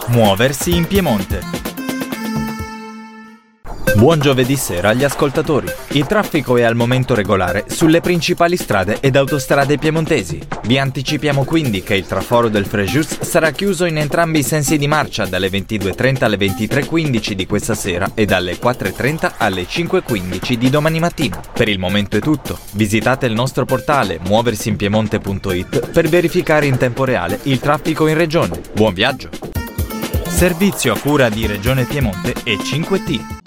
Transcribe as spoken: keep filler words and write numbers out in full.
Muoversi in Piemonte. Buon giovedì sera agli ascoltatori. Il traffico è al momento regolare sulle principali strade ed autostrade piemontesi. Vi anticipiamo quindi che il traforo del Frejus sarà chiuso in entrambi i sensi di marcia dalle ventidue e trenta alle ventitré e quindici di questa sera e dalle quattro e trenta alle cinque e quindici di domani mattina. Per il momento è tutto. Visitate il nostro portale muoversinpiemonte punto it per verificare in tempo reale il traffico in regione. Buon viaggio! Servizio a cura di Regione Piemonte e cinque T.